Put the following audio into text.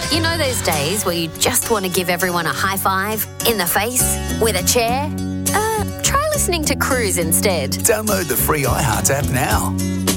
You know those days where you just want to give everyone a high five, in the face, with a chair? Try listening to Cruise instead. Download the free iHeart app now.